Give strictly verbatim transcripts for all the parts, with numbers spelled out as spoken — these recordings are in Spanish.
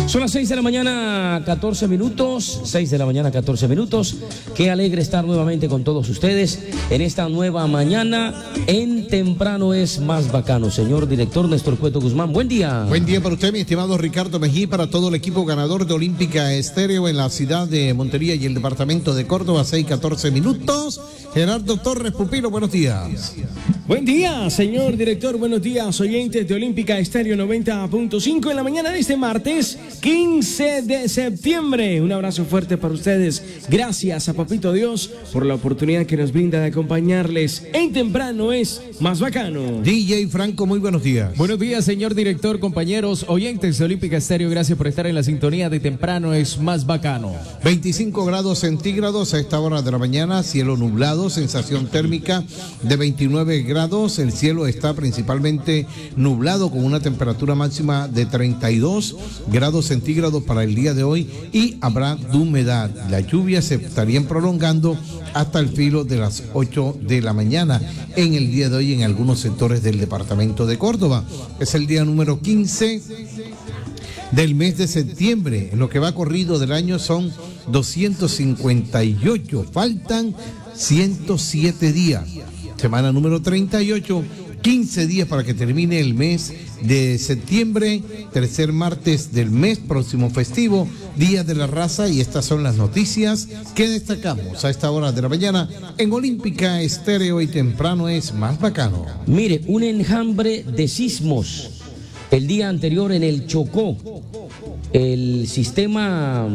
Son las seis de la mañana, catorce minutos, seis de la mañana, catorce minutos. Qué alegre estar nuevamente con todos ustedes en esta nueva mañana. En Temprano es más bacano. Señor director Néstor Cueto Guzmán, buen día. Buen día para usted, mi estimado Ricardo Mejía, para todo el equipo ganador de Olímpica Estéreo en la ciudad de Montería y el departamento de Córdoba, seis, catorce minutos. Gerardo Torres Pupilo, buenos días. Buen día, señor director, buenos días, oyentes de Olímpica Estéreo noventa punto cinco en la mañana de este martes quince de septiembre. Un abrazo fuerte para ustedes. Gracias a Papito Dios por la oportunidad que nos brinda de acompañarles. En Temprano es más bacano. D J Franco, muy buenos días. Buenos días, señor director, compañeros, oyentes de Olímpica Estéreo. Gracias por estar en la sintonía de Temprano es más bacano. veinticinco grados centígrados a esta hora de la mañana, cielo nublado, sensación térmica de veintinueve grados. El cielo está principalmente nublado con una temperatura máxima de treinta y dos grados centígrados para el día de hoy y habrá humedad. Las lluvias se estarían prolongando hasta el filo de las ocho de la mañana en el día de hoy en algunos sectores del departamento de Córdoba. Es el día número quince del mes de septiembre. En lo que va corrido del año son doscientos cincuenta y ocho. Faltan ciento siete días. Semana número treinta y ocho, quince días para que termine el mes de septiembre, tercer martes del mes, próximo festivo, Día de la Raza, y estas son las noticias que destacamos a esta hora de la mañana en Olímpica Estéreo y Temprano es más bacano. Mire, un enjambre de sismos el día anterior en el Chocó. El Sistema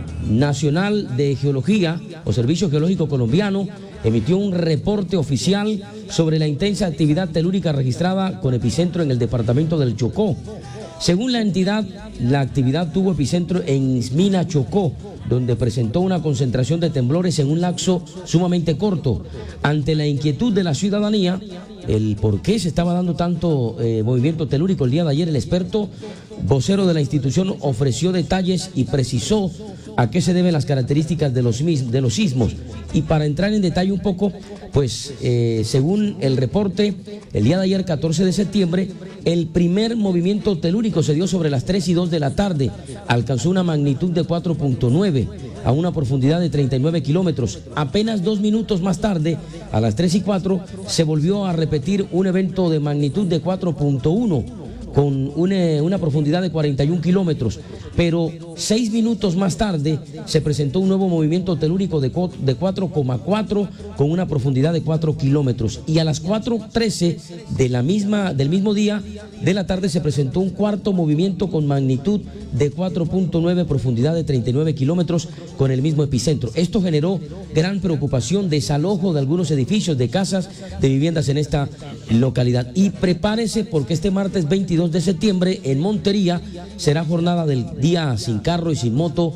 Nacional de Geología o Servicio Geológico Colombiano emitió un reporte oficial sobre la intensa actividad telúrica registrada con epicentro en el departamento del Chocó. Según la entidad, la actividad tuvo epicentro en Ismina, Chocó, donde presentó una concentración de temblores en un lapso sumamente corto. Ante la inquietud de la ciudadanía, el por qué se estaba dando tanto eh, movimiento telúrico el día de ayer, el experto vocero de la institución ofreció detalles y precisó a qué se deben las características de los, de los sismos. Y para entrar en detalle un poco, pues eh, según el reporte, el día de ayer, catorce de septiembre, el primer movimiento telúrico se dio sobre las tres y dos de la tarde. Alcanzó una magnitud de cuatro punto nueve a una profundidad de treinta y nueve kilómetros. Apenas dos minutos más tarde, a las tres y cuatro, se volvió a repetir un evento de magnitud de cuatro punto uno. con una, una profundidad de cuarenta y un kilómetros, pero seis minutos más tarde se presentó un nuevo movimiento telúrico de, de cuatro coma cuatro con una profundidad de cuatro kilómetros, y a las cuatro trece de la misma, del mismo día de la tarde se presentó un cuarto movimiento con magnitud de cuatro punto nueve, profundidad de treinta y nueve kilómetros con el mismo epicentro. Esto generó gran preocupación, desalojo de algunos edificios, de casas, de viviendas en esta localidad. Y prepárese porque este martes veintidós de septiembre en Montería será jornada del día sin carro y sin moto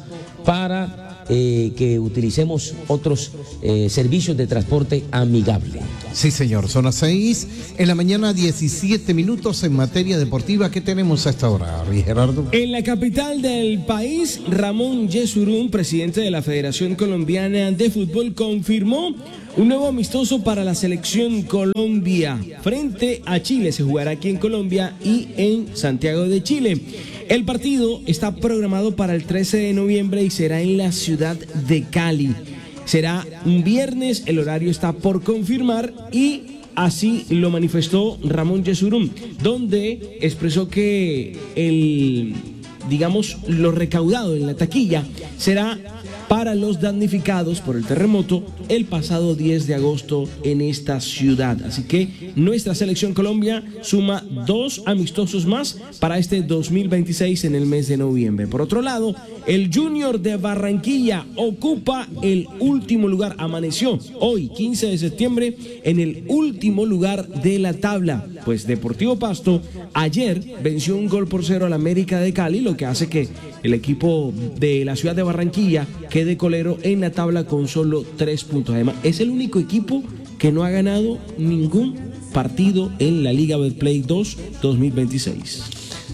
para eh, que utilicemos otros eh, servicios de transporte amigable. Sí, señor, son las seis en la mañana, diecisiete minutos. En materia deportiva, ¿qué tenemos a esta hora, Gerardo? En la capital del país, Ramón Yesurún, presidente de la Federación Colombiana de Fútbol, confirmó un nuevo amistoso para la selección Colombia frente a Chile. Se jugará aquí en Colombia y en Santiago de Chile. El partido está programado para el trece de noviembre y será en la ciudad de Cali. Será un viernes, el horario está por confirmar y así lo manifestó Ramón Yesurún, donde expresó que el, digamos, lo recaudado en la taquilla será para los damnificados por el terremoto el pasado diez de agosto en esta ciudad. Así que nuestra selección Colombia suma dos amistosos más para este dos mil veintiséis en el mes de noviembre. Por otro lado, el Junior de Barranquilla ocupa el último lugar, amaneció hoy quince de septiembre en el último lugar de la tabla, pues Deportivo Pasto ayer venció un gol por cero al América de Cali, lo que hace que el equipo de la ciudad de Barranquilla quede colero en la tabla con solo tres puntos. Además, es el único equipo que no ha ganado ningún partido en la Liga Betplay dos dos mil veintiséis.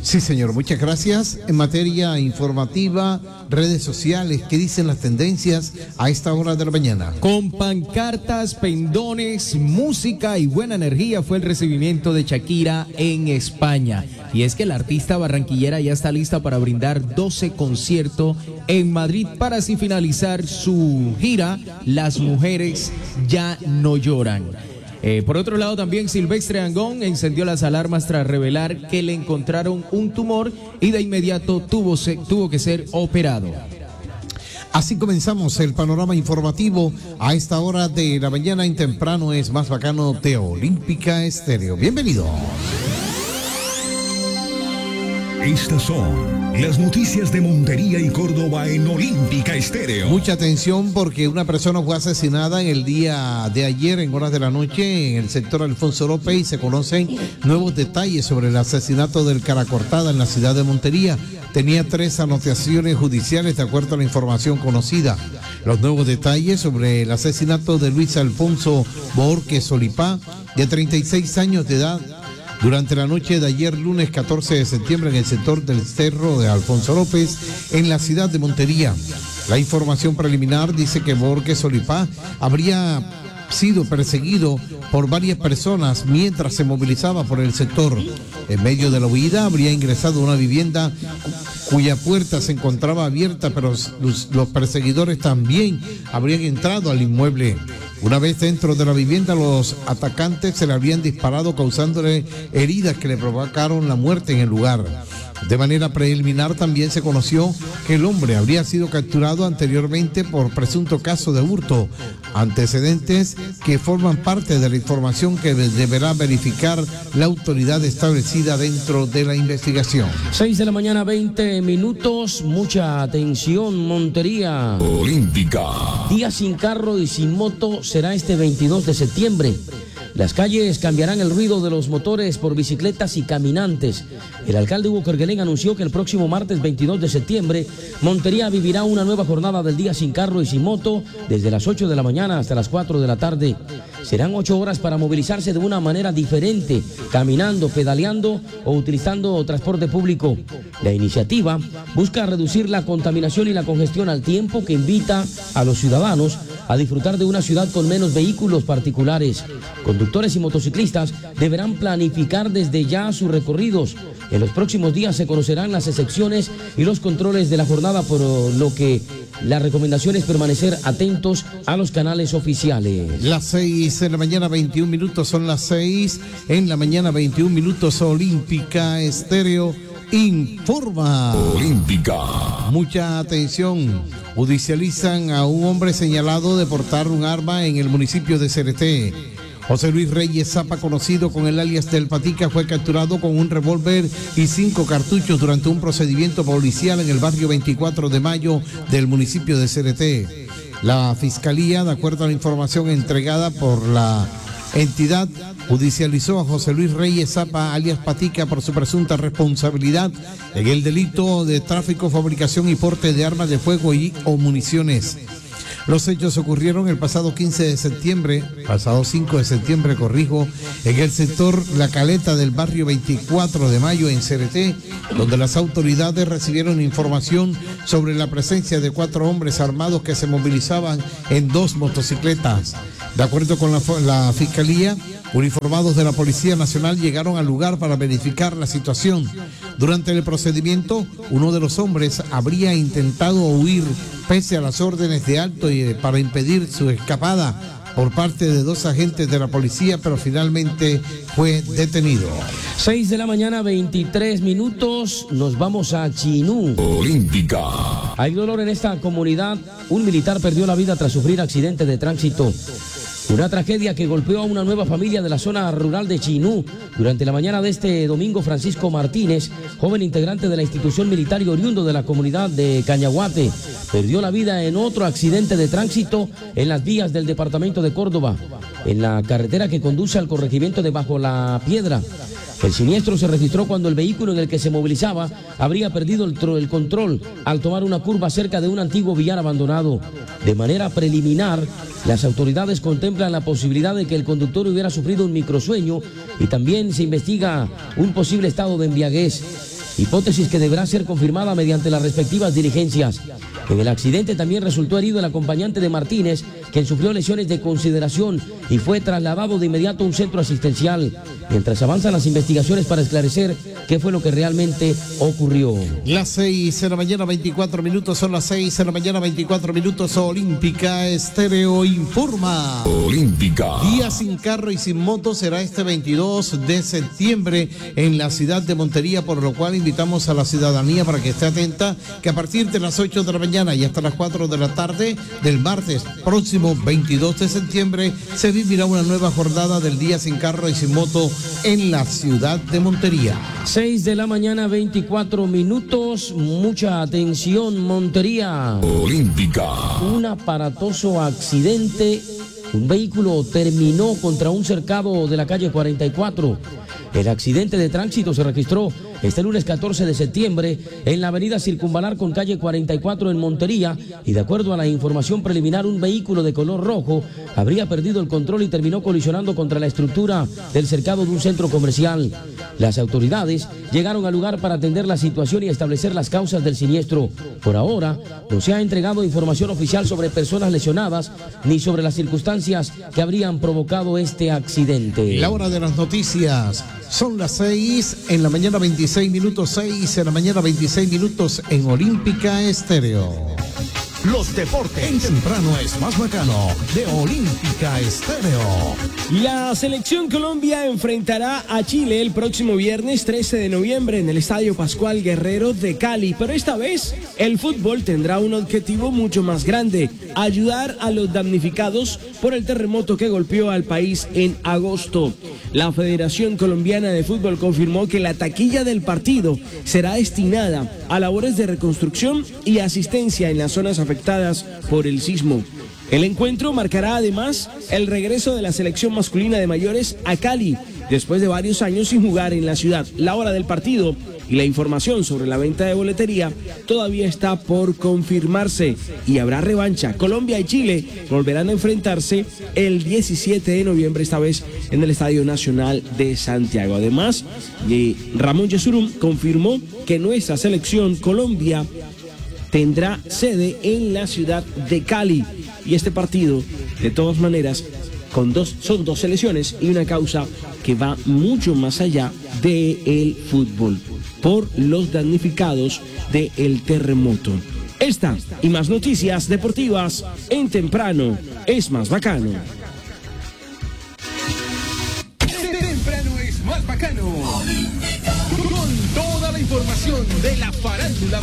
Sí, señor, muchas gracias. En materia informativa, redes sociales, ¿qué dicen las tendencias a esta hora de la mañana? Con pancartas, pendones, música y buena energía fue el recibimiento de Shakira en España. Y es que la artista barranquillera ya está lista para brindar doce conciertos en Madrid para así finalizar su gira Las Mujeres Ya No Lloran. Eh, por otro lado, también Silvestre Dangond encendió las alarmas tras revelar que le encontraron un tumor y de inmediato tuvo, se, tuvo que ser operado. Así comenzamos el panorama informativo a esta hora de la mañana. En Temprano es Más Bacano de Olímpica Estéreo. Bienvenido. Estas son las noticias de Montería y Córdoba en Olímpica Estéreo. Mucha atención porque una persona fue asesinada en el día de ayer en horas de la noche en el sector Alfonso López y se conocen nuevos detalles sobre el asesinato del Cara Cortada en la ciudad de Montería. Tenía tres anotaciones judiciales de acuerdo a la información conocida. Los nuevos detalles sobre el asesinato de Luis Alfonso Borges Solipá, de treinta y seis años de edad, durante la noche de ayer, lunes catorce de septiembre, en el sector del Cerro de Alfonso López, en la ciudad de Montería. La información preliminar dice que Borges Solipá habría sido perseguido por varias personas mientras se movilizaba por el sector. En medio de la huida habría ingresado a una vivienda cuya puerta se encontraba abierta, pero los, los perseguidores también habrían entrado al inmueble. Una vez dentro de la vivienda, los atacantes se le habían disparado, causándole heridas que le provocaron la muerte en el lugar. De manera preliminar también se conoció que el hombre habría sido capturado anteriormente por presunto caso de hurto, antecedentes que forman parte de la información que deberá verificar la autoridad establecida dentro de la investigación. seis de la mañana, veinte minutos, mucha atención, Montería. Olímpica. Día sin carro y sin moto será este veintidós de septiembre. Las calles cambiarán el ruido de los motores por bicicletas y caminantes. El alcalde Hugo Kerguelen anunció que el próximo martes veintidós de septiembre, Montería vivirá una nueva jornada del día sin carro y sin moto desde las ocho de la mañana hasta las cuatro de la tarde. Serán ocho horas para movilizarse de una manera diferente, caminando, pedaleando o utilizando transporte público. La iniciativa busca reducir la contaminación y la congestión al tiempo que invita a los ciudadanos a disfrutar de una ciudad con menos vehículos particulares. Conductores y motociclistas deberán planificar desde ya sus recorridos. En los próximos días se conocerán las excepciones y los controles de la jornada, por lo que la recomendación es permanecer atentos a los canales oficiales. Las seis de la mañana, veintiún minutos, son las seis en la mañana, veintiún minutos. Olímpica Estéreo informa. Olímpica. Mucha atención. Judicializan a un hombre señalado de portar un arma en el municipio de Cereté. José Luis Reyes Zapa, conocido con el alias del Patica, fue capturado con un revólver y cinco cartuchos durante un procedimiento policial en el barrio veinticuatro de mayo del municipio de Cereté. La Fiscalía, de acuerdo a la información entregada por la entidad, judicializó a José Luis Reyes Zapa, alias Patica, por su presunta responsabilidad en el delito de tráfico, fabricación y porte de armas de fuego y o municiones. Los hechos ocurrieron el pasado quince de septiembre, pasado cinco de septiembre, corrijo, en el sector La Caleta del barrio veinticuatro de mayo en Cereté, donde las autoridades recibieron información sobre la presencia de cuatro hombres armados que se movilizaban en dos motocicletas. De acuerdo con la, la Fiscalía, uniformados de la Policía Nacional llegaron al lugar para verificar la situación. Durante el procedimiento, uno de los hombres habría intentado huir pese a las órdenes de alto y para impedir su escapada por parte de dos agentes de la policía, pero finalmente fue detenido. seis de la mañana, veintitrés minutos, nos vamos a Chinú. Olímpica. Hay dolor en esta comunidad. Un militar perdió la vida tras sufrir accidente de tránsito. Una tragedia que golpeó a una nueva familia de la zona rural de Chinú. Durante la mañana de este domingo, Francisco Martínez, joven integrante de la institución militar y oriundo de la comunidad de Cañaguate, perdió la vida en otro accidente de tránsito en las vías del departamento de Córdoba, en la carretera que conduce al corregimiento de Bajo la Piedra. El siniestro se registró cuando el vehículo en el que se movilizaba habría perdido el, el control al tomar una curva cerca de un antiguo billar abandonado. De manera preliminar, las autoridades contemplan la posibilidad de que el conductor hubiera sufrido un microsueño y también se investiga un posible estado de embriaguez. hipótesis que deberá ser confirmada mediante las respectivas diligencias. En el accidente también resultó herido el acompañante de Martínez, quien sufrió lesiones de consideración y fue trasladado de inmediato a un centro asistencial, mientras avanzan las investigaciones para esclarecer qué fue lo que realmente ocurrió. Las seis de la mañana, veinticuatro minutos, son las seis de la mañana, veinticuatro minutos. Olímpica Estéreo informa. Olímpica. Día sin carro y sin moto será este veintidós de septiembre en la ciudad de Montería, por lo cual invitamos a la ciudadanía para que esté atenta, que a partir de las ocho de la mañana y hasta las cuatro de la tarde del martes próximo veintidós de septiembre se vivirá una nueva jornada del Día sin carro y sin moto en la ciudad de Montería. seis de la mañana, veinticuatro minutos. Mucha atención, Montería. Olímpica. Un aparatoso accidente. Un vehículo terminó contra un cercado de la calle cuarenta y cuatro. El accidente de tránsito se registró este lunes catorce de septiembre en la avenida Circunvalar con calle cuarenta y cuatro en Montería, y de acuerdo a la información preliminar, un vehículo de color rojo habría perdido el control y terminó colisionando contra la estructura del cercado de un centro comercial. Las autoridades llegaron al lugar para atender la situación y establecer las causas del siniestro. Por ahora, no se ha entregado información oficial sobre personas lesionadas ni sobre las circunstancias que habrían provocado este accidente. La hora de las noticias. Son las seis en la mañana, veintiséis minutos, seis en la mañana, veintiséis minutos en Olímpica Estéreo. Los deportes en temprano es más bacano de Olímpica Estéreo. La selección Colombia enfrentará a Chile el próximo viernes trece de noviembre en el Estadio Pascual Guerrero de Cali, pero esta vez el fútbol tendrá un objetivo mucho más grande: ayudar a los damnificados por el terremoto que golpeó al país en agosto. La Federación Colombiana de Fútbol confirmó que la taquilla del partido será destinada a labores de reconstrucción y asistencia en las zonas afectadas por el sismo. El encuentro marcará además el regreso de la selección masculina de mayores a Cali, después de varios años sin jugar en la ciudad. La hora del partido y la información sobre la venta de boletería todavía está por confirmarse, y habrá revancha. Colombia y Chile volverán a enfrentarse el diecisiete de noviembre, esta vez en el Estadio Nacional de Santiago. Además, Ramón Yesurún confirmó que nuestra selección Colombia tendrá sede en la ciudad de Cali, y este partido, de todas maneras, con dos, son dos selecciones y una causa que va mucho más allá del fútbol, por los damnificados del terremoto. Esta y más noticias deportivas en Temprano es más bacano. Temprano es más bacano. Con toda la información de la farándula.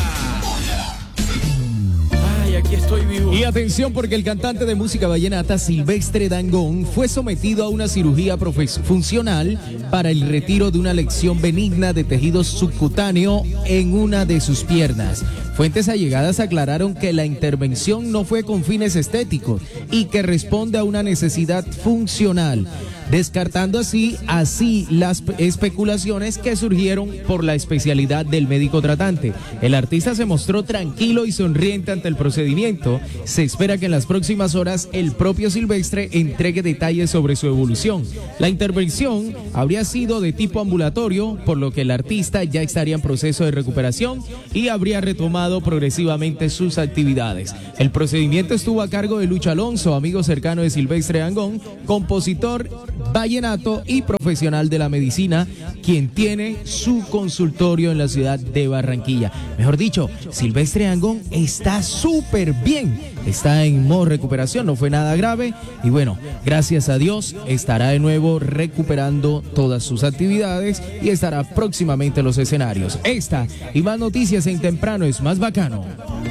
Aquí estoy vivo. Y atención, porque el cantante de música vallenata Silvestre Dangond fue sometido a una cirugía funcional para el retiro de una lesión benigna de tejido subcutáneo en una de sus piernas. Fuentes allegadas aclararon que la intervención no fue con fines estéticos y que responde a una necesidad funcional, descartando así, así las especulaciones que surgieron por la especialidad del médico tratante. El artista se mostró tranquilo y sonriente ante el procedimiento. Se espera que en las próximas horas el propio Silvestre entregue detalles sobre su evolución. La intervención habría sido de tipo ambulatorio, por lo que el artista ya estaría en proceso de recuperación y habría retomado progresivamente sus actividades. El procedimiento estuvo a cargo de Lucho Alonso, amigo cercano de Silvestre Dangond, compositor vallenato y profesional de la medicina, quien tiene su consultorio en la ciudad de Barranquilla. Mejor dicho, Silvestre Dangond está súper bien, está en modo recuperación, no fue nada grave, y bueno, gracias a Dios estará de nuevo recuperando todas sus actividades y estará próximamente en los escenarios. Esta y más noticias en Temprano es más bacano.